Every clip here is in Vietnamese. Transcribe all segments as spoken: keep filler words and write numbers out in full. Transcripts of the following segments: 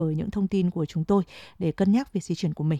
với những thông tin của chúng tôi để cân nhắc việc di chuyển của mình.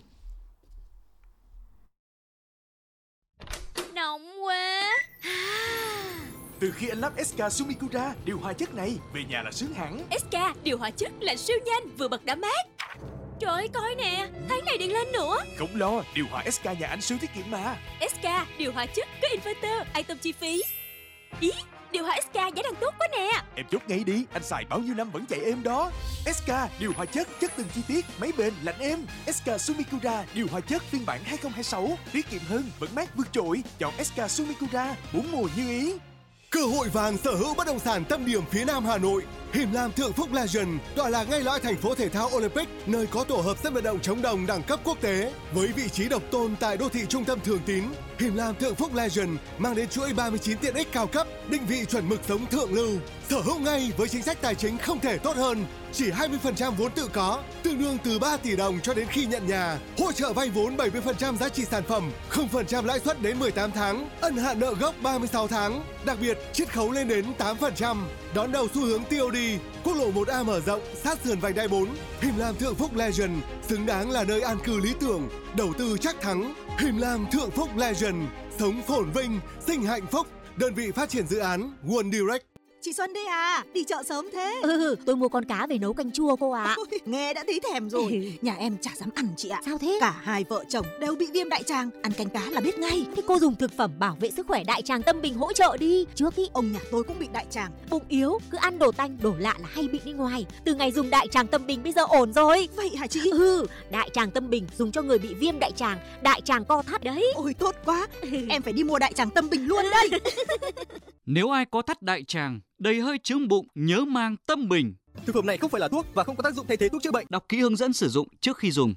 Nóng quá. Từ khi anh lắp ét ca Sumikura điều hòa chất này, về nhà là sướng hẳn. ét ca điều hòa chất là siêu nhanh, vừa bật đã mát. Trời ơi, coi nè, tháng này điện lên nữa. Không lo, điều hòa ét ca nhà anh siêu tiết kiệm mà. ét ca điều hòa chất có inverter, an tâm chi phí. Ý, điều hòa ét ca giá đang tốt quá nè. Em chốt ngay đi, anh xài bao nhiêu năm vẫn chạy êm đó. ét ca điều hòa chất, chất từng chi tiết, máy bền, lạnh êm. ét ca Sumikura điều hòa chất phiên bản hai không hai sáu, tiết kiệm hơn, vẫn mát vượt trội. Chọn ét ca Sumikura, bốn mùa như ý. Cơ hội vàng sở hữu bất động sản tâm điểm phía Nam Hà Nội. Him Lam Thượng Phúc Legend tọa lạc ngay lõi thành phố thể thao Olympic, nơi có tổ hợp sân vận động chống đồng đẳng cấp quốc tế. Với vị trí độc tôn tại đô thị trung tâm Thường Tín, Him Lam Thượng Phúc Legend mang đến chuỗi ba mươi chín tiện ích cao cấp, định vị chuẩn mực sống thượng lưu. Sở hữu ngay với chính sách tài chính không thể tốt hơn. Chỉ hai mươi phần trăm vốn tự có, tương đương từ ba tỷ đồng cho đến khi nhận nhà. Hỗ trợ vay vốn bảy mươi phần trăm giá trị sản phẩm, không phần trăm lãi suất đến mười tám tháng, ân hạn nợ gốc ba mươi sáu tháng. Đặc biệt, chiết khấu lên đến tám phần trăm. Đón đầu xu hướng tê ô đê, quốc lộ một A mở rộng, sát sườn vành đai bốn. Him Lam Thượng Phúc Legend xứng đáng là nơi an cư lý tưởng, đầu tư chắc thắng. Him Lam Thượng Phúc Legend, sống phồn vinh, sinh hạnh phúc. Đơn vị phát triển dự án One Direct. Chị Xuân đây à, đi chợ sớm thế. Ừ, tôi mua con cá về nấu canh chua cô ạ. Ôi, nghe đã thấy thèm rồi. Nhà em chả dám ăn chị ạ. Sao thế? Cả hai vợ chồng đều bị viêm đại tràng, ăn canh cá là biết ngay. Thế cô dùng thực phẩm bảo vệ sức khỏe đại tràng Tâm Bình hỗ trợ đi. Trước ý ông nhà tôi cũng bị đại tràng, bụng yếu, cứ ăn đồ tanh đồ lạ là hay bị đi ngoài. Từ ngày dùng đại tràng Tâm Bình bây giờ ổn rồi. Vậy hả chị? Ừ, đại tràng Tâm Bình dùng cho người bị viêm đại tràng, đại tràng co thắt đấy. Ôi tốt quá, em phải đi mua đại tràng Tâm Bình luôn đây. Nếu ai có thắt đại tràng, đầy hơi chướng bụng, nhớ mang Tâm Bình. Thực phẩm này không phải là thuốc và không có tác dụng thay thế thuốc chữa bệnh. Đọc kỹ hướng dẫn sử dụng trước khi dùng.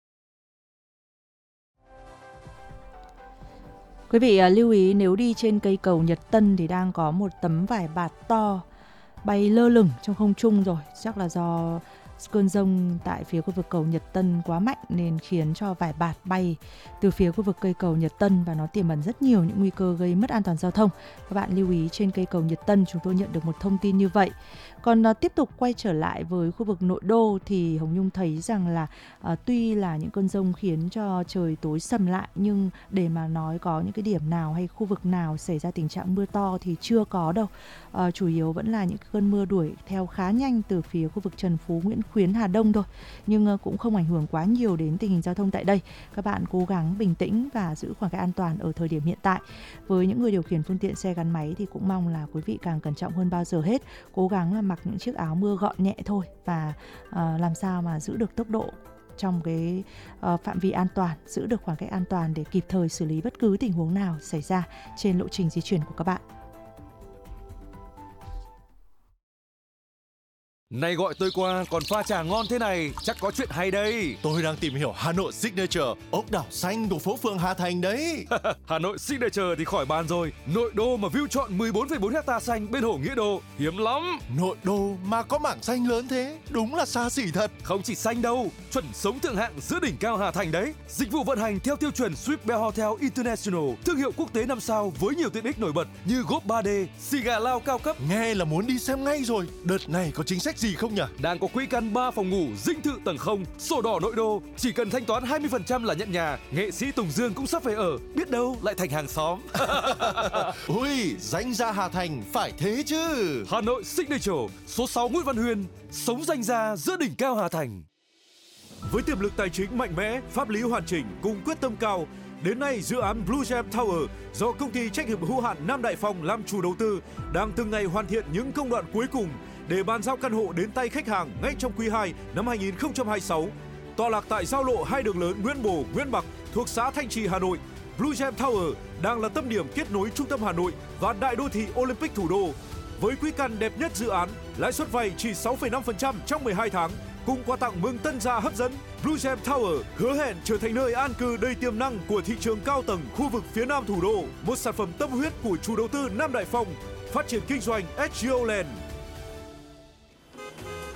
Quý vị à, lưu ý nếu đi trên cây cầu Nhật Tân thì đang có một tấm vải bạt to bay lơ lửng trong không trung rồi. Chắc là do cơn dông tại phía khu vực cầu Nhật Tân quá mạnh nên khiến cho vải bạt bay từ phía khu vực cây cầu Nhật Tân và nó tiềm ẩn rất nhiều những nguy cơ gây mất an toàn giao thông. Các bạn lưu ý trên cây cầu Nhật Tân chúng tôi nhận được một thông tin như vậy. Còn uh, tiếp tục quay trở lại với khu vực nội đô thì Hồng Nhung thấy rằng là uh, tuy là những cơn dông khiến cho trời tối sầm lại nhưng để mà nói có những cái điểm nào hay khu vực nào xảy ra tình trạng mưa to thì chưa có đâu. Uh, chủ yếu vẫn là những cơn mưa đuổi theo khá nhanh từ phía khu vực Trần Phú, Nguyễn Khuyến, Hà Đông thôi. Nhưng uh, cũng không ảnh hưởng quá nhiều đến tình hình giao thông tại đây. Các bạn cố gắng bình tĩnh và giữ khoảng cách an toàn ở thời điểm hiện tại. Với những người điều khiển phương tiện xe gắn máy thì cũng mong là quý vị càng cẩn trọng hơn bao giờ hết. Cố gắng là mặc những chiếc áo mưa gọn nhẹ thôi và uh, làm sao mà giữ được tốc độ trong cái uh, phạm vi an toàn, giữ được khoảng cách an toàn để kịp thời xử lý bất cứ tình huống nào xảy ra trên lộ trình di chuyển của các bạn. Này gọi tôi qua còn pha trà ngon thế này, chắc có chuyện hay đây. Tôi đang tìm hiểu Hà Nội Signature, ốc đảo xanh của phố phường Hà Thành đấy. Hà Nội Signature thì khỏi bàn rồi. Nội đô mà view trọn mười bốn phẩy bốn hecta xanh bên hồ Nghĩa Đô, hiếm lắm. Nội đô mà có mảng xanh lớn thế, đúng là xa xỉ thật. Không chỉ xanh đâu, chuẩn sống thượng hạng giữa đỉnh cao Hà Thành đấy. Dịch vụ vận hành theo tiêu chuẩn Swiss Hotel International, thương hiệu quốc tế năm sao với nhiều tiện ích nổi bật như góp ba D, xì gà lao cao cấp. Nghe là muốn đi xem ngay rồi. Đợt này có chính sách gì không nhỉ? Đang có quỹ căn ba phòng ngủ, dinh thự tầng không, sổ đỏ nội đô, chỉ cần thanh toán hai mươi phần trăm là nhận nhà. Nghệ sĩ Tùng Dương cũng sắp về ở, biết đâu lại thành hàng xóm. Ui, danh gia Hà Thành phải thế chứ. Hà Nội Signature, số sáu Nguyễn Văn Huyên, sống danh gia giữa đỉnh cao Hà Thành. Với tiềm lực tài chính mạnh mẽ, pháp lý hoàn chỉnh cùng quyết tâm cao, đến nay dự án Blue Gem Tower do công ty trách nhiệm hữu hạn Nam Đại Phong làm chủ đầu tư đang từng ngày hoàn thiện những công đoạn cuối cùng để bàn giao căn hộ đến tay khách hàng ngay trong quý hai năm hai nghìn không trăm hai mươi sáu. Tọa lạc tại giao lộ hai đường lớn Nguyễn Bồ, Nguyễn Bạc thuộc xã Thanh Trì, Hà Nội, Blue Gem Tower đang là tâm điểm kết nối trung tâm Hà Nội và đại đô thị Olympic thủ đô. Với quỹ căn đẹp nhất dự án, lãi suất vay chỉ sáu phẩy năm phần trăm trong mười hai tháng, cùng quà tặng mừng tân gia hấp dẫn, Blue Gem Tower hứa hẹn trở thành nơi an cư đầy tiềm năng của thị trường cao tầng khu vực phía Nam thủ đô, một sản phẩm tâm huyết của chủ đầu tư Nam Đại Phong, phát triển kinh doanh ét giê ô Land. Anh ơi!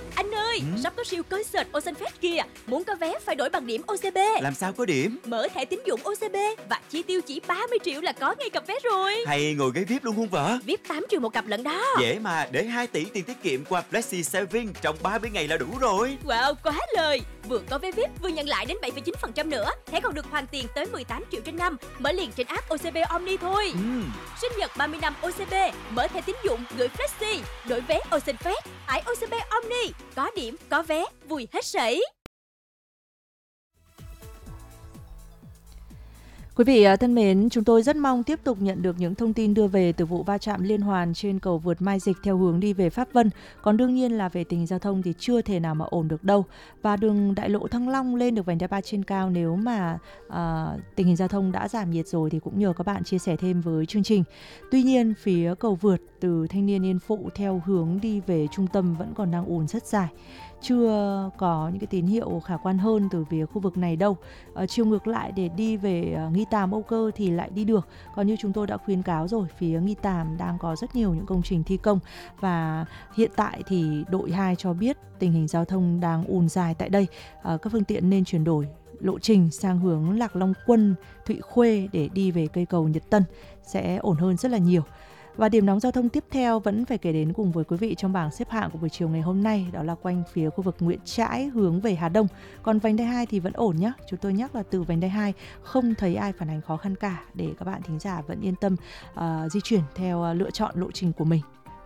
ơi, Ừ. sắp có siêu concert Ocean Fest kìa. Muốn có vé phải đổi bằng điểm ô xê bê. Làm sao có điểm? Mở thẻ tín dụng ô xê bê và chi tiêu chỉ ba mươi triệu là có ngay cặp vé rồi. Hay ngồi ghế vi ai pi luôn không vợ? vi ai pi tám triệu một cặp lận đó. Dễ mà, để hai tỷ tiền tiết kiệm qua Flexi Saving trong ba mươi ngày là đủ rồi. Wow, quá lời. Vừa có vé vi ai pi vừa nhận lại đến bảy phẩy chín phần trăm nữa. Thẻ còn được hoàn tiền tới mười tám triệu trên năm. Mở liền trên app ô xê bê Omni thôi. Ừ. Sinh nhật ba mươi năm ô xê bê, mở thẻ tín dụng gửi Flexi, đổi vé Ocean Fest, tải ô xê bê Omni, có điểm, có vé, vui hết sảy. Quý vị thân mến, chúng tôi rất mong tiếp tục nhận được những thông tin đưa về từ vụ va chạm liên hoàn trên cầu vượt Mai Dịch theo hướng đi về Pháp Vân. Còn đương nhiên là về tình hình giao thông thì chưa thể nào mà ổn được đâu. Và đường đại lộ Thăng Long lên được vành đai ba trên cao, nếu mà à, tình hình giao thông đã giảm nhiệt rồi thì cũng nhờ các bạn chia sẻ thêm với chương trình. Tuy nhiên, phía cầu vượt từ Thanh Niên Yên Phụ theo hướng đi về trung tâm vẫn còn đang ùn rất dài. Chưa có những cái tín hiệu khả quan hơn từ phía khu vực này đâu. À, chiều ngược lại để đi về uh, Nghi Tàm, Âu Cơ thì lại đi được. Còn như chúng tôi đã khuyến cáo rồi, phía Nghi Tàm đang có rất nhiều những công trình thi công. Và hiện tại thì đội hai cho biết tình hình giao thông đang ùn dài tại đây. À, các phương tiện nên chuyển đổi lộ trình sang hướng Lạc Long Quân, Thụy Khuê để đi về cây cầu Nhật Tân sẽ ổn hơn rất là nhiều. Và điểm nóng giao thông tiếp theo vẫn phải kể đến cùng với quý vị trong bảng xếp hạng của buổi chiều ngày hôm nay, đó là quanh phía khu vực Nguyễn Trãi hướng về Hà Đông. Còn vành đai hai thì vẫn ổn nhé. Chúng tôi nhắc là từ vành đai hai không thấy ai phản ánh khó khăn cả, để các bạn thính giả vẫn yên tâm uh, di chuyển theo uh, lựa chọn lộ trình của mình.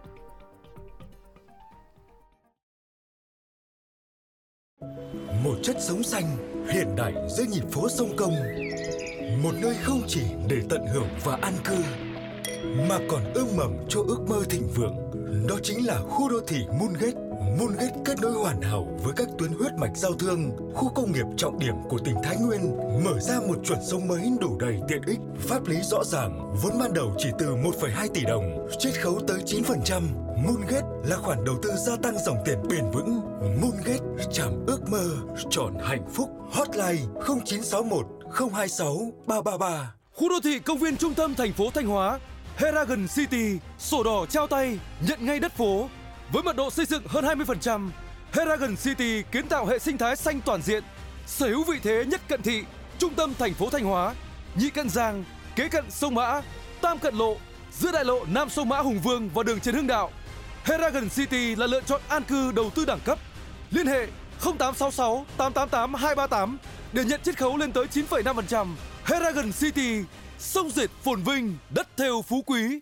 Một chất sống xanh hiện đại giữa nhịp phố sông Công, một nơi không chỉ để tận hưởng và an cư mà còn ươm mầm cho ước mơ thịnh vượng. Đó chính là khu đô thị Moongate. Moongate kết nối hoàn hảo với các tuyến huyết mạch giao thương, khu công nghiệp trọng điểm của tỉnh Thái Nguyên, mở ra một chuẩn sống mới đủ đầy tiện ích, pháp lý rõ ràng. Vốn ban đầu chỉ từ một phẩy hai tỷ đồng, chiết khấu tới chín phần trăm. Moongate là khoản đầu tư gia tăng dòng tiền bền vững. Moongate chạm ước mơ, chọn hạnh phúc. Hotline không chín sáu một không hai sáu ba ba ba. Khu đô thị công viên trung tâm thành phố Thanh Hóa, Heragon City, sổ đỏ trao tay, nhận ngay đất phố. Với mật độ xây dựng hơn hai mươi phần trăm, Heragon City kiến tạo hệ sinh thái xanh toàn diện, sở hữu vị thế nhất cận thị, trung tâm thành phố Thanh Hóa, nhị cận Giang, kế cận sông Mã, tam cận lộ, giữa đại lộ Nam sông Mã Hùng Vương và đường Trần Hưng Đạo. Heragon City là lựa chọn an cư đầu tư đẳng cấp. Liên hệ không tám sáu sáu tám tám tám hai ba tám để nhận chiết khấu lên tới chín phẩy năm phần trăm. Heragon City, sông dệt phồn vinh, đất thêu phú quý.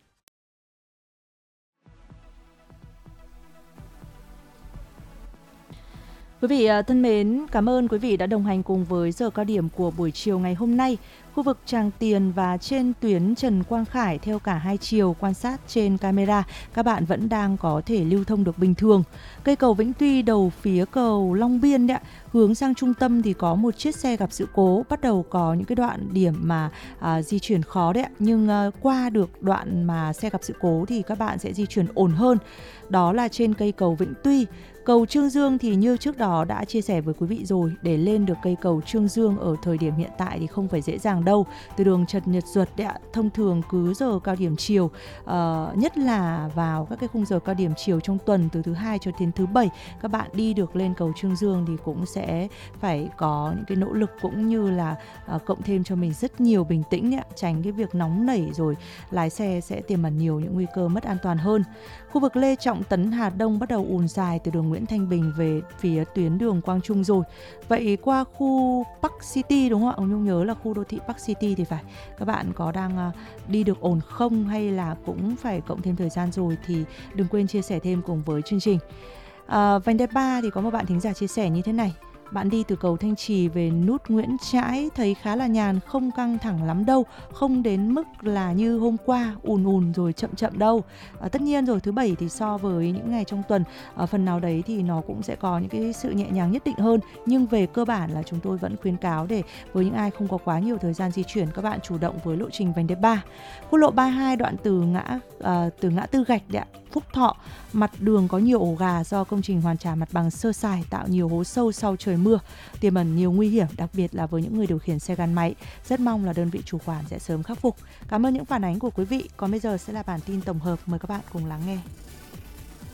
Quý vị thân mến, cảm ơn quý vị đã đồng hành cùng với giờ cao điểm của buổi chiều ngày hôm nay. Khu vực Tràng Tiền và trên tuyến Trần Quang Khải theo cả hai chiều quan sát trên camera, các bạn vẫn đang có thể lưu thông được bình thường. Cây cầu Vĩnh Tuy đầu phía cầu Long Biên đấy, hướng sang trung tâm thì có một chiếc xe gặp sự cố, bắt đầu có những cái đoạn điểm mà à, di chuyển khó đấy, nhưng à, qua được đoạn mà xe gặp sự cố thì các bạn sẽ di chuyển ổn hơn. Đó là trên cây cầu Vĩnh Tuy. Cầu Trương Dương thì như trước đó đã chia sẻ với quý vị rồi, để lên được cây cầu Trương Dương ở thời điểm hiện tại thì không phải dễ dàng đâu. Từ đường Trần Nhật Duật đấy, thông thường cứ giờ cao điểm chiều, uh, nhất là vào các cái khung giờ cao điểm chiều trong tuần từ thứ hai cho đến thứ bảy, các bạn đi được lên cầu Trương Dương thì cũng sẽ phải có những cái nỗ lực cũng như là uh, cộng thêm cho mình rất nhiều bình tĩnh đấy, tránh cái việc nóng nảy rồi lái xe sẽ tiềm ẩn nhiều những nguy cơ mất an toàn hơn. Khu vực Lê Trọng Tấn Hà Đông bắt đầu ùn dài từ đường Nguyễn Thanh Bình về phía tuyến đường Quang Trung rồi. Vậy qua khu Park City đúng không ạ? Ông Nhung nhớ là khu đô thị Park City thì phải. Các bạn có đang đi được ổn không hay là cũng phải cộng thêm thời gian rồi thì đừng quên chia sẻ thêm cùng với chương trình. À, vành đai ba thì có một bạn thính giả chia sẻ như thế này. Bạn đi từ cầu Thanh Trì về nút Nguyễn Trãi thấy khá là nhàn, không căng thẳng lắm đâu, không đến mức là như hôm qua ùn ùn rồi chậm chậm đâu. À, tất nhiên rồi, thứ bảy thì so với những ngày trong tuần, à, phần nào đấy thì nó cũng sẽ có những cái sự nhẹ nhàng nhất định hơn, nhưng về cơ bản là chúng tôi vẫn khuyến cáo để với những ai không có quá nhiều thời gian di chuyển, các bạn chủ động với lộ trình vành đai ba. Quốc lộ ba mươi hai đoạn từ ngã à, từ ngã tư Gạch đấy, Phúc Thọ, mặt đường có nhiều ổ gà do công trình hoàn trả mặt bằng sơ sài, tạo nhiều hố sâu sau trời mưa, tiềm ẩn nhiều nguy hiểm, đặc biệt là với những người điều khiển xe gắn máy. Rất mong là đơn vị chủ quản sẽ sớm khắc phục. Cảm ơn những phản ánh của quý vị. Còn bây giờ sẽ là bản tin tổng hợp, mời các bạn cùng lắng nghe.